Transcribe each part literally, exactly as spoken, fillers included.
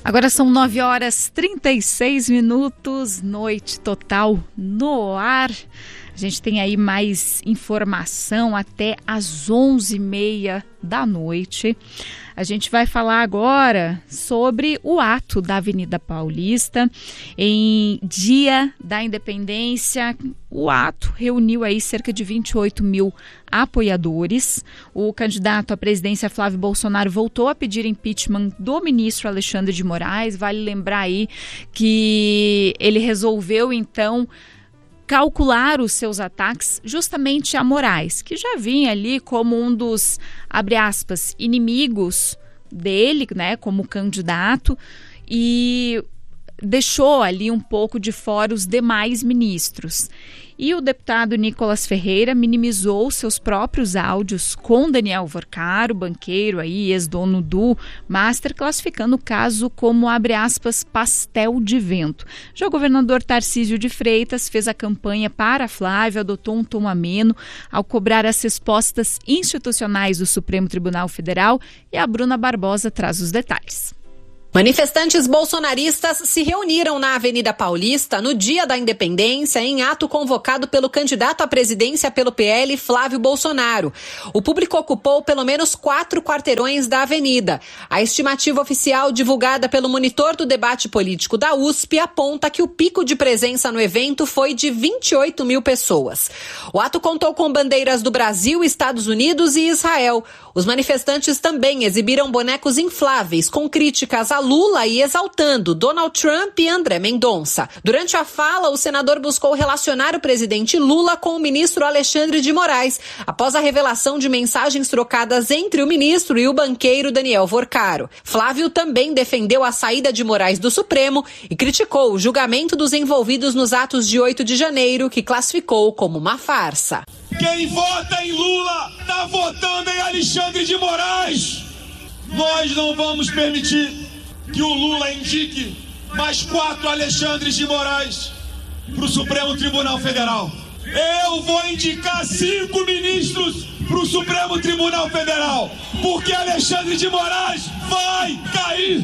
Agora são nove horas e trinta e seis minutos, noite total no ar. A gente tem aí mais informação até às onze e meia da noite. A gente vai falar agora sobre o ato da Avenida Paulista em Dia da Independência. O ato reuniu aí cerca de vinte e oito mil apoiadores. O candidato à presidência Flávio Bolsonaro voltou a pedir impeachment do ministro Alexandre de Moraes. Vale lembrar aí que ele resolveu então calcular os seus ataques justamente a Moraes, que já vinha ali como um dos, abre aspas, inimigos dele, né, como candidato, e deixou ali um pouco de fora os demais ministros. E o deputado Nicolas Ferreira minimizou seus próprios áudios com Daniel Vorcaro, banqueiro aí, ex-dono do Master, classificando o caso como, abre aspas, pastel de vento. Já o governador Tarcísio de Freitas fez a campanha para Flávio, adotou um tom ameno ao cobrar as respostas institucionais do Supremo Tribunal Federal, e a Bruna Barbosa traz os detalhes. Manifestantes bolsonaristas se reuniram na Avenida Paulista no Dia da Independência em ato convocado pelo candidato à presidência pelo P L, Flávio Bolsonaro. O público ocupou pelo menos quatro quarteirões da avenida. A estimativa oficial divulgada pelo monitor do debate político da U S P aponta que o pico de presença no evento foi de vinte e oito mil pessoas. O ato contou com bandeiras do Brasil, Estados Unidos e Israel. Os manifestantes também exibiram bonecos infláveis com críticas a Lula e exaltando Donald Trump e André Mendonça. Durante a fala, o senador buscou relacionar o presidente Lula com o ministro Alexandre de Moraes, após a revelação de mensagens trocadas entre o ministro e o banqueiro Daniel Vorcaro. Flávio também defendeu a saída de Moraes do Supremo e criticou o julgamento dos envolvidos nos atos de oito de janeiro, que classificou como uma farsa. Quem vota em Lula está votando em Alexandre de Moraes. Nós não vamos permitir que o Lula indique mais quatro Alexandres de Moraes para o Supremo Tribunal Federal. Eu vou indicar cinco ministros para o Supremo Tribunal Federal, porque Alexandre de Moraes vai cair.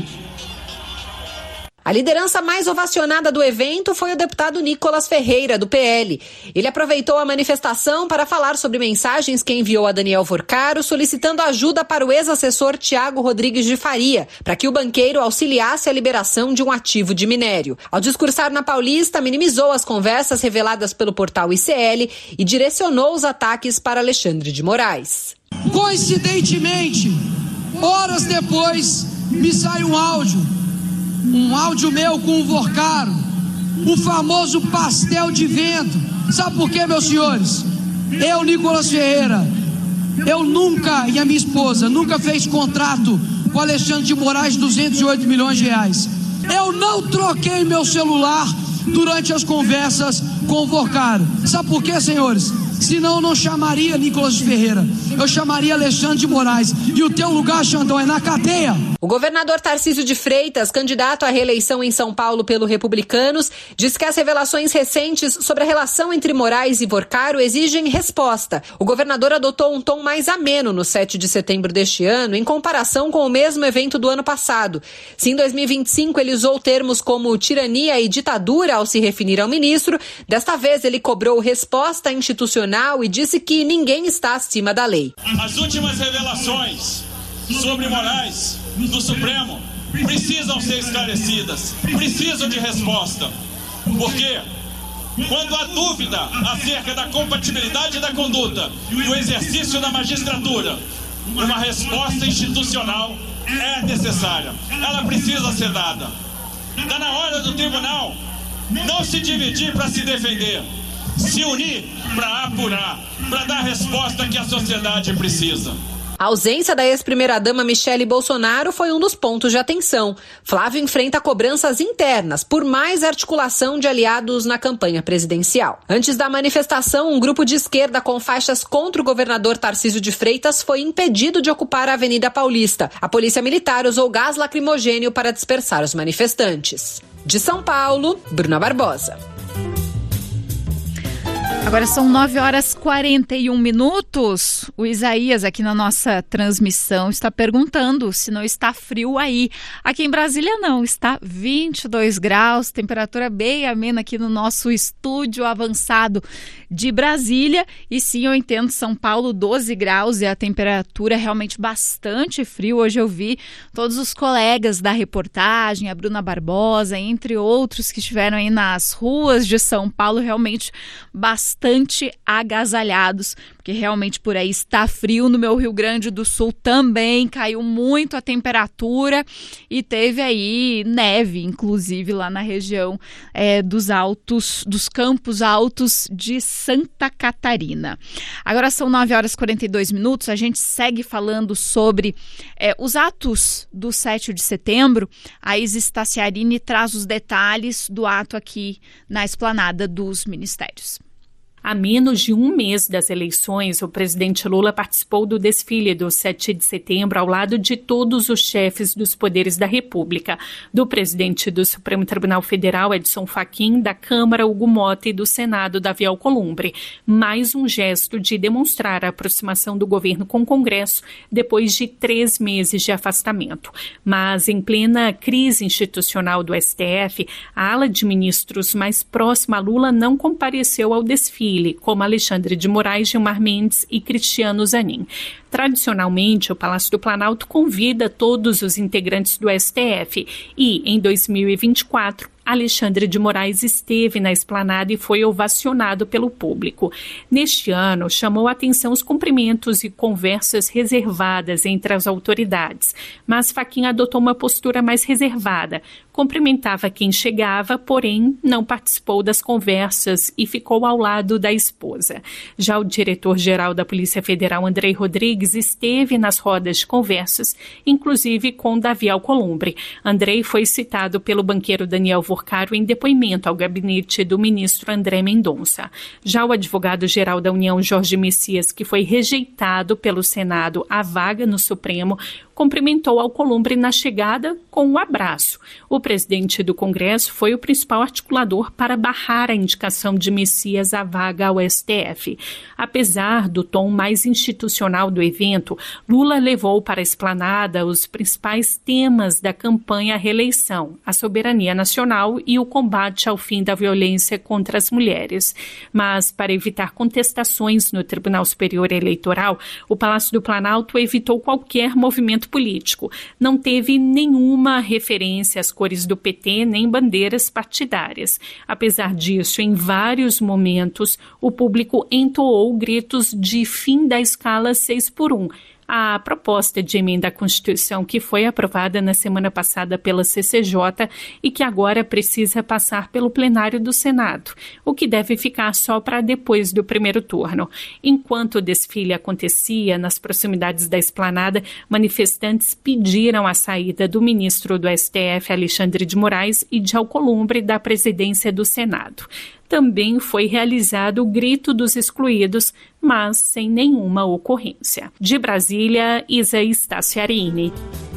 A liderança mais ovacionada do evento foi o deputado Nicolas Ferreira, do P L. Ele aproveitou a manifestação para falar sobre mensagens que enviou a Daniel Vorcaro, solicitando ajuda para o ex-assessor Tiago Rodrigues de Faria, para que o banqueiro auxiliasse a liberação de um ativo de minério. Ao discursar na Paulista, minimizou as conversas reveladas pelo portal I C L e direcionou os ataques para Alexandre de Moraes. Coincidentemente, horas depois, me sai um áudio. Um áudio meu com o Vorcaro, o famoso pastel de vento. Sabe por quê, meus senhores? Eu, Nicolas Ferreira, eu nunca, e a minha esposa, nunca fez contrato com Alexandre de Moraes, duzentos e oito milhões de reais. Eu não troquei meu celular durante as conversas com o Vorcaro. Sabe por quê, senhores? Senão eu não chamaria Nicolas Ferreira, eu chamaria Alexandre de Moraes. E o teu lugar, Xandão, é na cadeia. O governador Tarcísio de Freitas, candidato à reeleição em São Paulo pelo Republicanos, disse que as revelações recentes sobre a relação entre Moraes e Vorcaro exigem resposta. O governador adotou um tom mais ameno no sete de setembro deste ano, em comparação com o mesmo evento do ano passado. Se em dois mil e vinte e cinco ele usou termos como tirania e ditadura ao se referir ao ministro, desta vez ele cobrou resposta institucional e disse que ninguém está acima da lei. As últimas revelações sobre Moraes do Supremo precisam ser esclarecidas, precisam de resposta. Porque quando há dúvida acerca da compatibilidade da conduta e o exercício da magistratura, uma resposta institucional é necessária. Ela precisa ser dada. Está na hora do tribunal não se dividir para se defender, se unir para apurar, para dar a resposta que a sociedade precisa. A ausência da ex-primeira-dama Michele Bolsonaro foi um dos pontos de atenção. Flávio enfrenta cobranças internas por mais articulação de aliados na campanha presidencial. Antes da manifestação, um grupo de esquerda com faixas contra o governador Tarcísio de Freitas foi impedido de ocupar a Avenida Paulista. A polícia militar usou gás lacrimogêneo para dispersar os manifestantes. De São Paulo, Bruna Barbosa. Agora são nove horas e quarenta e um minutos. O Isaías aqui na nossa transmissão está perguntando se não está frio aí. Aqui em Brasília não, está vinte e dois graus, temperatura bem amena aqui no nosso estúdio avançado de Brasília. E sim, eu entendo, São Paulo doze graus e a temperatura é realmente bastante frio. Hoje eu vi todos os colegas da reportagem, a Bruna Barbosa, entre outros que estiveram aí nas ruas de São Paulo, realmente bastante bastante agasalhados, porque realmente por aí está frio. No meu Rio Grande do Sul também caiu muito a temperatura e teve aí neve, inclusive lá na região é, dos altos, dos Campos Altos de Santa Catarina. Agora são nove horas e quarenta e dois minutos, a gente segue falando sobre é, os atos do sete de setembro. A Isis Tassiarini traz os detalhes do ato aqui na esplanada dos ministérios. Há menos de um mês das eleições, o presidente Lula participou do desfile do sete de setembro ao lado de todos os chefes dos poderes da República, do presidente do Supremo Tribunal Federal, Edson Fachin, da Câmara, Hugo Motta, e do Senado, Davi Alcolumbre. Mais um gesto de demonstrar a aproximação do governo com o Congresso depois de três meses de afastamento. Mas, em plena crise institucional do S T F, a ala de ministros mais próxima a Lula não compareceu ao desfile, como Alexandre de Moraes, Gilmar Mendes e Cristiano Zanin. Tradicionalmente, o Palácio do Planalto convida todos os integrantes do S T F e, em dois mil e vinte e quatro, Alexandre de Moraes esteve na esplanada e foi ovacionado pelo público. Neste ano, chamou a atenção os cumprimentos e conversas reservadas entre as autoridades, mas Fachin adotou uma postura mais reservada. Cumprimentava quem chegava, porém não participou das conversas e ficou ao lado da esposa. Já o diretor-geral da Polícia Federal, Andrei Rodrigues, esteve nas rodas de conversas, inclusive com Davi Alcolumbre. Andrei foi citado pelo banqueiro Daniel Vorcaro em depoimento ao gabinete do ministro André Mendonça. Já o advogado-geral da União, Jorge Messias, que foi rejeitado pelo Senado à vaga no Supremo, cumprimentou Alcolumbre na chegada com um abraço. O presidente do Congresso foi o principal articulador para barrar a indicação de Messias à vaga ao S T F. Apesar do tom mais institucional do evento, Lula levou para a esplanada os principais temas da campanha à reeleição: a soberania nacional e o combate ao fim da violência contra as mulheres. Mas, para evitar contestações no Tribunal Superior Eleitoral, o Palácio do Planalto evitou qualquer movimento político. Não teve nenhuma referência às cores do P T nem bandeiras partidárias. Apesar disso, em vários momentos, o público entoou gritos de fim da escala seis por um. A proposta de emenda à Constituição que foi aprovada na semana passada pela C C J e que agora precisa passar pelo plenário do Senado, o que deve ficar só para depois do primeiro turno. Enquanto o desfile acontecia nas proximidades da esplanada, manifestantes pediram a saída do ministro do S T F, Alexandre de Moraes, e de Alcolumbre, da presidência do Senado. Também foi realizado o Grito dos Excluídos, mas sem nenhuma ocorrência. De Brasília, Isis Tassiarini.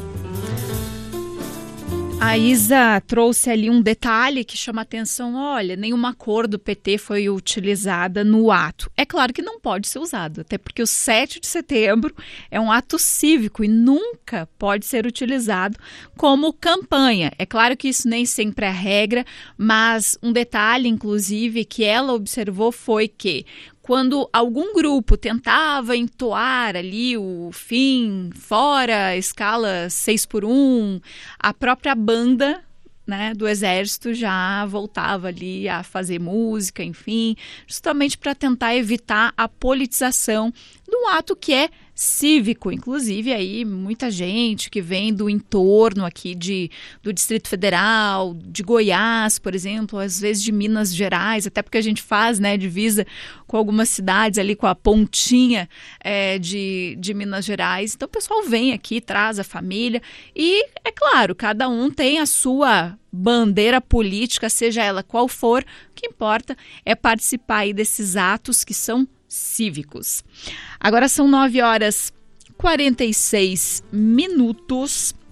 A Isa trouxe ali um detalhe que chama atenção. Olha, nenhuma cor do P T foi utilizada no ato. É claro que não pode ser usado, até porque o sete de setembro é um ato cívico e nunca pode ser utilizado como campanha. É claro que isso nem sempre é a regra, mas um detalhe, inclusive, que ela observou foi que quando algum grupo tentava entoar ali o fim, fora a escala seis por um, a própria banda, né, do Exército já voltava ali a fazer música, enfim, justamente para tentar evitar a politização de um ato que é cívico. Inclusive aí muita gente que vem do entorno aqui de, do Distrito Federal, de Goiás, por exemplo, às vezes de Minas Gerais, até porque a gente faz, né, divisa com algumas cidades ali, com a pontinha é, de, de Minas Gerais. Então o pessoal vem aqui, traz a família e, é claro, cada um tem a sua bandeira política, seja ela qual for. O que importa é participar aí desses atos que são cívicos. Agora são nove horas e quarenta e seis minutos.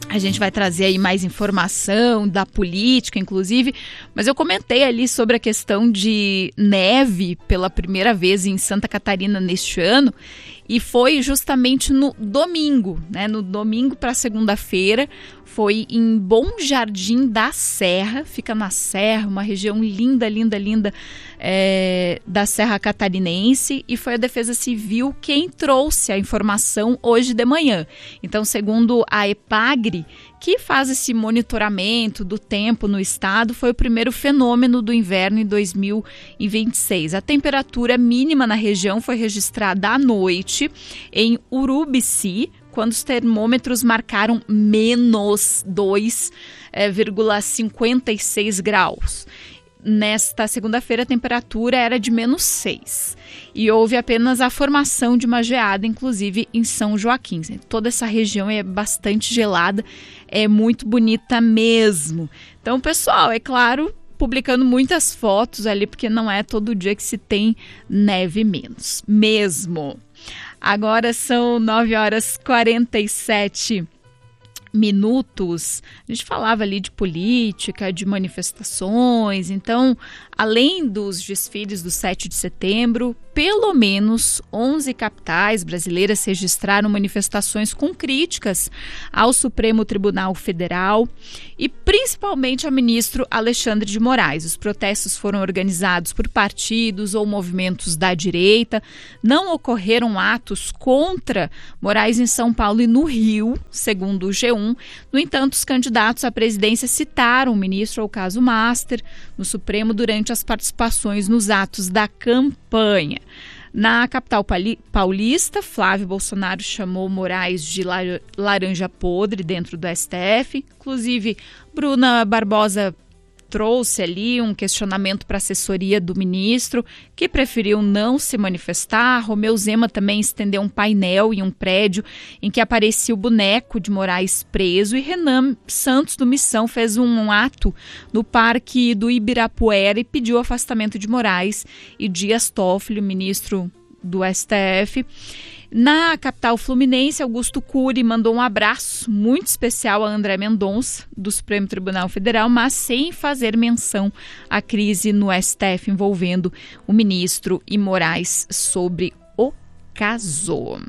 A gente vai trazer aí mais informação da política, inclusive, mas eu comentei ali sobre a questão de neve pela primeira vez em Santa Catarina neste ano, e foi justamente no domingo, né? No domingo para segunda-feira, foi em Bom Jardim da Serra, fica na Serra, uma região linda, linda, linda é, da Serra Catarinense, e foi a Defesa Civil quem trouxe a informação hoje de manhã. Então, segundo a EPAGRE, que faz esse monitoramento do tempo no estado, foi o primeiro fenômeno do inverno em dois mil e vinte e seis. A temperatura mínima na região foi registrada à noite em Urubici, quando os termômetros marcaram menos dois vírgula cinquenta e seis graus. Nesta segunda-feira, a temperatura era de menos seis e houve apenas a formação de uma geada, inclusive em São Joaquim. Toda essa região é bastante gelada, é muito bonita mesmo. Então, pessoal, é claro, publicando muitas fotos ali, porque não é todo dia que se tem neve menos, mesmo. Agora são nove horas e quarenta e sete minutos. A gente falava ali de política, de manifestações. Então, além dos desfiles do sete de setembro, pelo menos onze capitais brasileiras registraram manifestações com críticas ao Supremo Tribunal Federal e principalmente ao ministro Alexandre de Moraes. Os protestos foram organizados por partidos ou movimentos da direita. Não ocorreram atos contra Moraes em São Paulo e no Rio, segundo o G um. No entanto, os candidatos à presidência citaram o ministro ao caso Master no Supremo durante as participações nos atos da campanha. Na capital paulista, Flávio Bolsonaro chamou Moraes de laranja podre dentro do S T F. Inclusive, Bruna Barbosa trouxe ali um questionamento para a assessoria do ministro, que preferiu não se manifestar. Romeu Zema também estendeu um painel em um prédio em que aparecia o boneco de Moraes preso, e Renan Santos do Missão fez um ato no Parque do Ibirapuera e pediu o afastamento de Moraes e Dias Toffoli, ministro do S T F. Na capital fluminense, Augusto Cury mandou um abraço muito especial a André Mendonça, do Supremo Tribunal Federal, mas sem fazer menção à crise no S T F envolvendo o ministro e Moraes sobre o caso.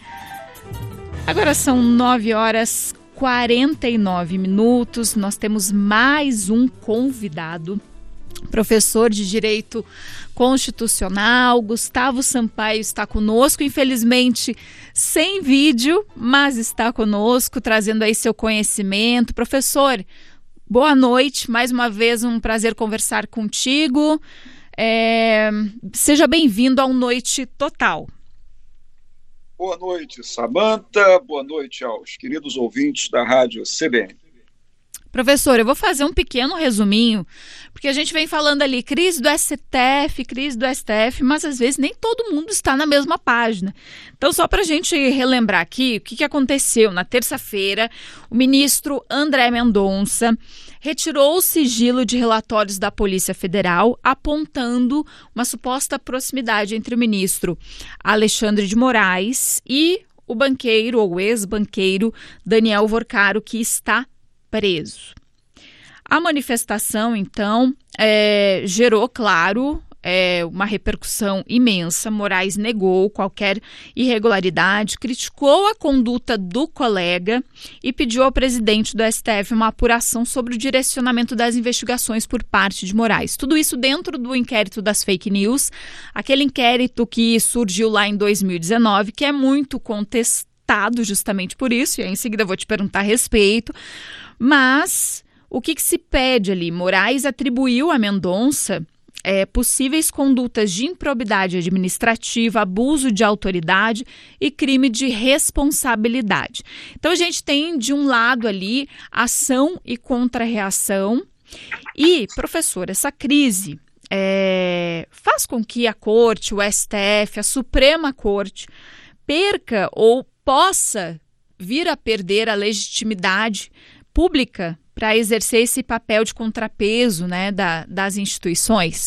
Agora são nove horas e quarenta e nove minutos, nós temos mais um convidado, professor de Direito Constitucional, Gustavo Sampaio está conosco, infelizmente sem vídeo, mas está conosco, trazendo aí seu conhecimento. Professor, boa noite, mais uma vez um prazer conversar contigo. É... Seja bem-vindo ao Noite Total. Boa noite, Samanta, boa noite aos queridos ouvintes da Rádio C B N. Professor, eu vou fazer um pequeno resuminho, porque a gente vem falando ali, crise do S T F, crise do S T F, mas às vezes nem todo mundo está na mesma página. Então, só para a gente relembrar aqui, o que, que aconteceu na terça-feira, o ministro André Mendonça retirou o sigilo de relatórios da Polícia Federal, apontando uma suposta proximidade entre o ministro Alexandre de Moraes e o banqueiro, ou ex-banqueiro, Daniel Vorcaro, que está preso. A manifestação, então, é, gerou, claro, é, uma repercussão imensa. Moraes negou qualquer irregularidade, criticou a conduta do colega e pediu ao presidente do S T F uma apuração sobre o direcionamento das investigações por parte de Moraes. Tudo isso dentro do inquérito das fake news, aquele inquérito que surgiu lá em dois mil e dezenove, que é muito contestado justamente por isso, e aí em seguida eu vou te perguntar a respeito. Mas o que, que se pede ali? Moraes atribuiu a Mendonça é, possíveis condutas de improbidade administrativa, abuso de autoridade e crime de responsabilidade. Então a gente tem de um lado ali ação e contra-reação. E, professor, essa crise é, faz com que a Corte, o S T F, a Suprema Corte perca ou possa vir a perder a legitimidade pública para exercer esse papel de contrapeso, né, da, das instituições?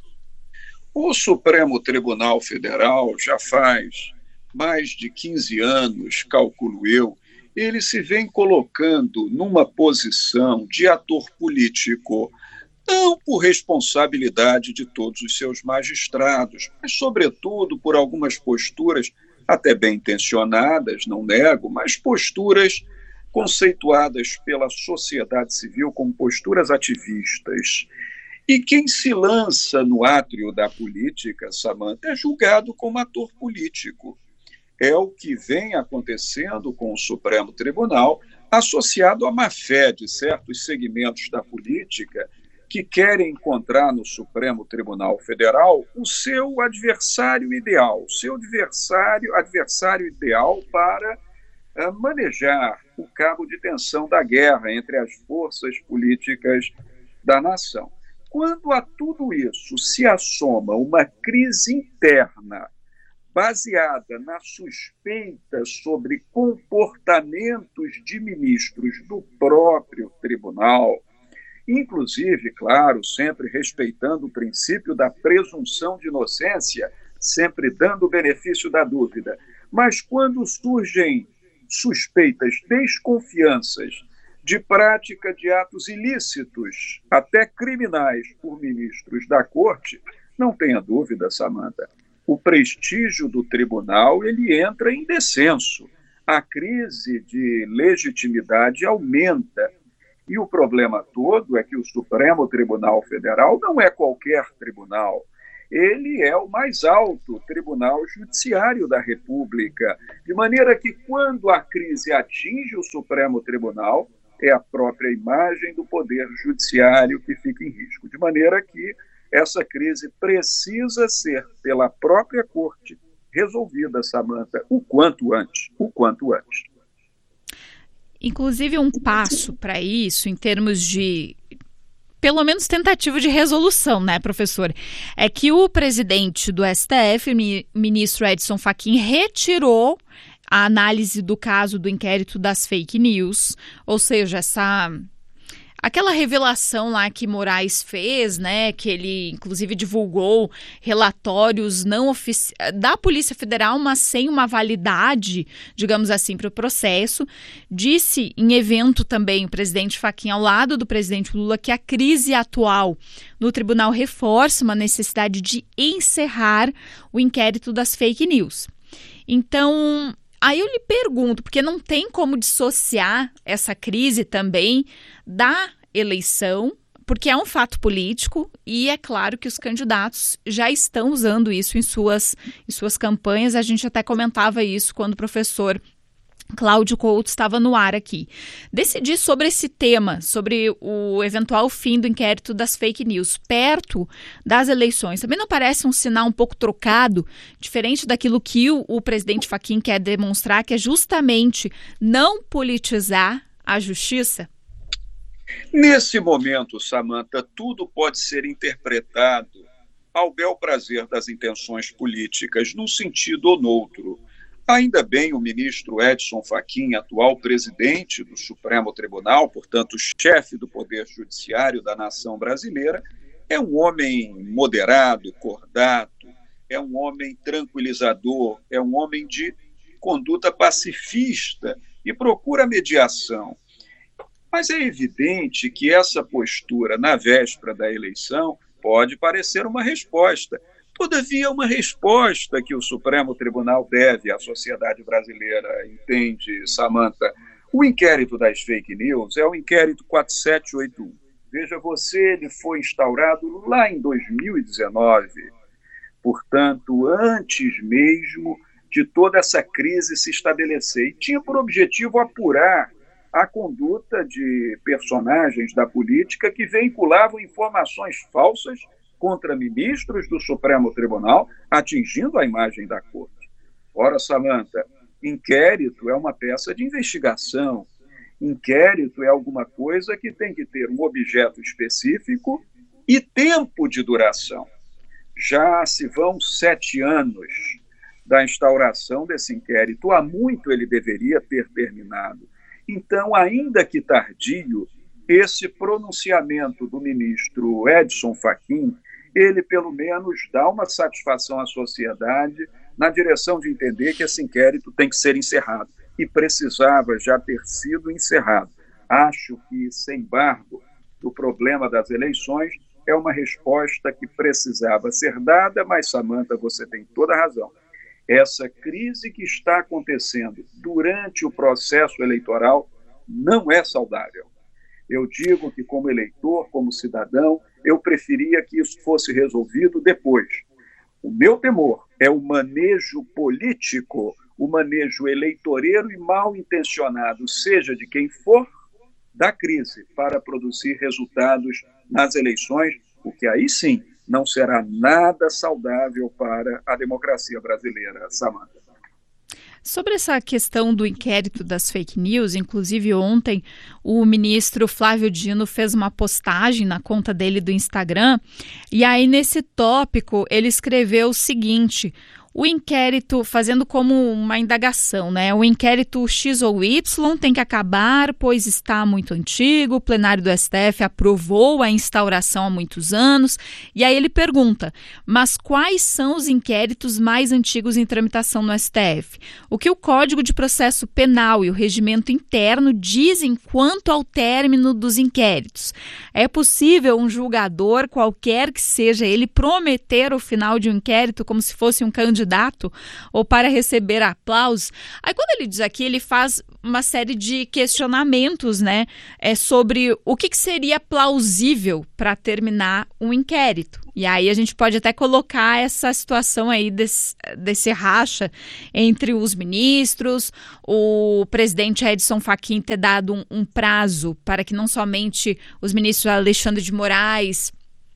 O Supremo Tribunal Federal já faz mais de quinze anos, calculo eu, ele se vem colocando numa posição de ator político, não por responsabilidade de todos os seus magistrados, mas, sobretudo, por algumas posturas, até bem intencionadas, não nego, mas posturas conceituadas pela sociedade civil como posturas ativistas. E quem se lança no átrio da política, Samantha, é julgado como ator político. É o que vem acontecendo com o Supremo Tribunal, associado à má-fé de certos segmentos da política que querem encontrar no Supremo Tribunal Federal o seu adversário ideal, o seu adversário, adversário ideal para uh, manejar o cabo de tensão da guerra entre as forças políticas da nação. Quando a tudo isso se assoma uma crise interna baseada na suspeita sobre comportamentos de ministros do próprio tribunal, inclusive, claro, sempre respeitando o princípio da presunção de inocência, sempre dando o benefício da dúvida, mas quando surgem suspeitas, desconfianças de prática de atos ilícitos, até criminais, por ministros da corte, não tenha dúvida, Samantha, o prestígio do tribunal ele entra em descenso. A crise de legitimidade aumenta. E o problema todo é que o Supremo Tribunal Federal não é qualquer tribunal. Ele é o mais alto tribunal judiciário da República. De maneira que, quando a crise atinge o Supremo Tribunal, é a própria imagem do Poder Judiciário que fica em risco. De maneira que essa crise precisa ser, pela própria Corte, resolvida, Samantha, o quanto antes, o quanto antes. Inclusive, um passo para isso, em termos de, pelo menos, tentativa de resolução, né, professor? É que o presidente do S T F, ministro Edson Fachin, retirou a análise do caso do inquérito das fake news, ou seja, essa... aquela revelação lá que Moraes fez, né, que ele inclusive divulgou relatórios não oficiais da Polícia Federal, mas sem uma validade, digamos assim, para o processo. Disse em evento também o presidente Fachin, ao lado do presidente Lula, que a crise atual no tribunal reforça uma necessidade de encerrar o inquérito das fake news. Então, aí eu lhe pergunto, porque não tem como dissociar essa crise também da eleição, porque é um fato político e é claro que os candidatos já estão usando isso em suas, em suas campanhas. A gente até comentava isso quando o professor Cláudio Couto estava no ar aqui. Decidir sobre esse tema, sobre o eventual fim do inquérito das fake news, perto das eleições, também não parece um sinal um pouco trocado, diferente daquilo que o, o presidente Fachin quer demonstrar, que é justamente não politizar a justiça? Nesse momento, Samantha, tudo pode ser interpretado ao bel prazer das intenções políticas, num sentido ou noutro. Ainda bem o ministro Edson Fachin, atual presidente do Supremo Tribunal, portanto, chefe do Poder Judiciário da nação brasileira, é um homem moderado, cordato, é um homem tranquilizador, é um homem de conduta pacifista e procura mediação. Mas é evidente que essa postura na véspera da eleição pode parecer uma resposta. Todavia, uma resposta que o Supremo Tribunal deve à sociedade brasileira, entende, Samantha? O inquérito das fake news é o inquérito quatro sete oito um. Veja você, ele foi instaurado lá em dois mil e dezenove, portanto, antes mesmo de toda essa crise se estabelecer. E tinha por objetivo apurar a conduta de personagens da política que veiculavam informações falsas contra ministros do Supremo Tribunal, atingindo a imagem da Corte. Ora, Samantha, inquérito é uma peça de investigação. Inquérito é alguma coisa que tem que ter um objeto específico e tempo de duração. Já se vão sete anos da instauração desse inquérito. Há muito ele deveria ter terminado. Então, ainda que tardio, esse pronunciamento do ministro Edson Fachin, ele pelo menos dá uma satisfação à sociedade na direção de entender que esse inquérito tem que ser encerrado. e precisava já ter sido encerrado. Acho que, sem embargo, o problema das eleições é uma resposta que precisava ser dada, mas, Samantha, você tem toda a razão. Essa crise que está acontecendo durante o processo eleitoral não é saudável. Eu digo que, como eleitor, como cidadão, eu preferia que isso fosse resolvido depois. O meu temor é o manejo político, o manejo eleitoreiro e mal intencionado, seja de quem for, da crise, para produzir resultados nas eleições, o que aí sim não será nada saudável para a democracia brasileira, Samantha. Sobre essa questão do inquérito das fake news, inclusive ontem o ministro Flávio Dino fez uma postagem na conta dele do Instagram, e aí nesse tópico ele escreveu o seguinte: o inquérito, fazendo como uma indagação, né? O inquérito X ou Y tem que acabar, pois está muito antigo, o plenário do S T F aprovou a instauração há muitos anos. E aí ele pergunta, mas quais são os inquéritos mais antigos em tramitação no S T F? O que o Código de Processo Penal e o regimento interno dizem quanto ao término dos inquéritos? É possível um julgador, qualquer que seja ele, prometer o final de um inquérito como se fosse um candidato candidato ou para receber aplausos? Aí quando ele diz aqui, ele faz uma série de questionamentos, né, é, sobre o que, que seria plausível para terminar um inquérito. E aí a gente pode até colocar essa situação aí desse, desse racha entre os ministros, o presidente Edson Fachin ter dado um, um prazo para que não somente os ministros Alexandre de Moraes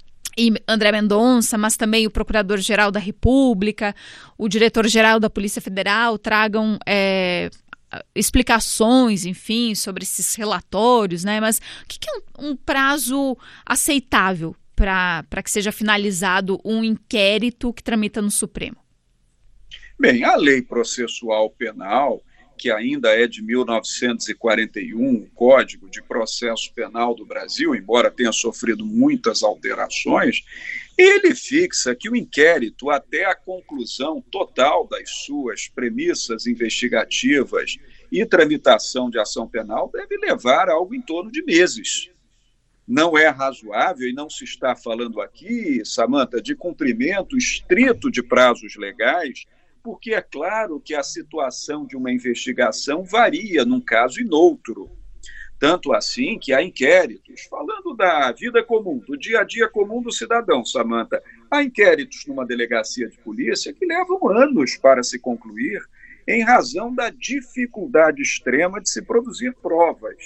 e André Mendonça, mas também o Procurador-Geral da República, o Diretor-Geral da Polícia Federal tragam é, explicações, enfim, sobre esses relatórios, né? Mas o que, que é um, um prazo aceitável para que seja finalizado um inquérito que tramita no Supremo? Bem, a lei processual penal, que ainda é de mil novecentos e quarenta e um, o Código de Processo Penal do Brasil, embora tenha sofrido muitas alterações, ele fixa que o inquérito, até a conclusão total das suas premissas investigativas e tramitação de ação penal, deve levar algo em torno de meses. Não é razoável, e não se está falando aqui, Samantha, de cumprimento estrito de prazos legais, porque é claro que a situação de uma investigação varia num caso e noutro. Tanto assim que há inquéritos, falando da vida comum, do dia a dia comum do cidadão, Samantha, há inquéritos numa delegacia de polícia que levam anos para se concluir, em razão da dificuldade extrema de se produzir provas.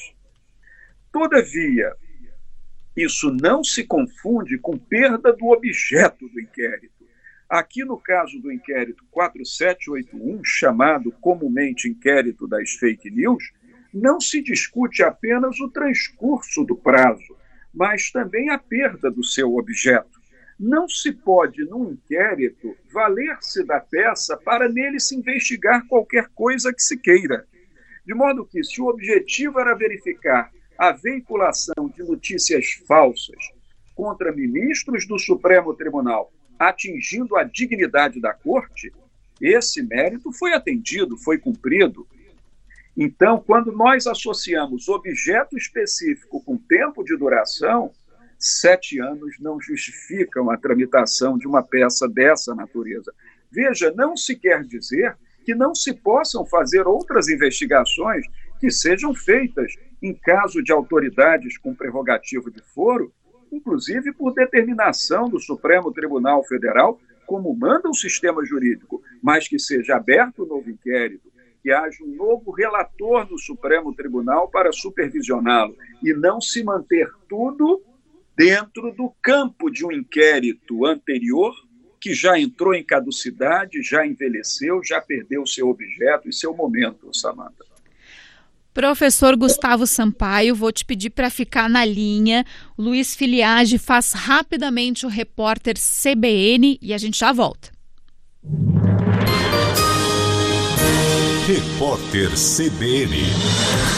Todavia, isso não se confunde com perda do objeto do inquérito. Aqui no caso do inquérito quatro sete oito um, chamado comumente inquérito das fake news, não se discute apenas o transcurso do prazo, mas também a perda do seu objeto. Não se pode, num inquérito, valer-se da peça para nele se investigar qualquer coisa que se queira. De modo que, se o objetivo era verificar a veiculação de notícias falsas contra ministros do Supremo Tribunal, atingindo a dignidade da Corte, esse mérito foi atendido, foi cumprido. Então, quando nós associamos objeto específico com tempo de duração, sete anos não justificam a tramitação de uma peça dessa natureza. Veja, não se quer dizer que não se possam fazer outras investigações que sejam feitas em caso de autoridades com prerrogativo de foro, inclusive por determinação do Supremo Tribunal Federal, como manda o sistema jurídico, mas que seja aberto um novo inquérito, que haja um novo relator no Supremo Tribunal para supervisioná-lo, e não se manter tudo dentro do campo de um inquérito anterior, que já entrou em caducidade, já envelheceu, já perdeu seu objeto e seu momento, Samantha. Professor Gustavo Sampaio, vou te pedir para ficar na linha. O Luiz Filiage faz rapidamente o repórter C B N e a gente já volta. Repórter C B N.